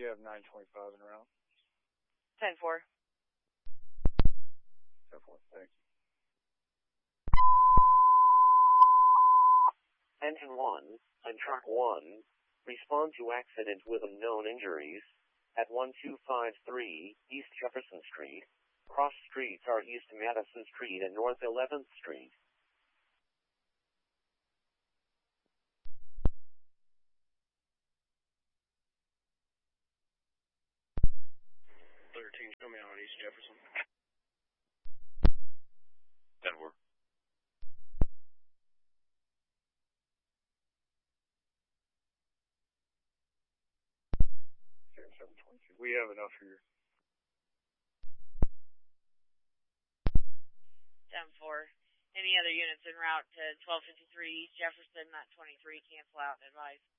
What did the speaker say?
have 925 en route. 10-4. 10-4, thank you. Engine 1 and Truck 1, respond to accident with unknown injuries at 1253 East Jefferson Street. Cross streets are East Madison Street and North 11th Street. Show me on East Jefferson. 10-4. Okay, 722. We have enough here. 10-4. Any other units en route to 1253 East Jefferson, not 23, cancel out and advise.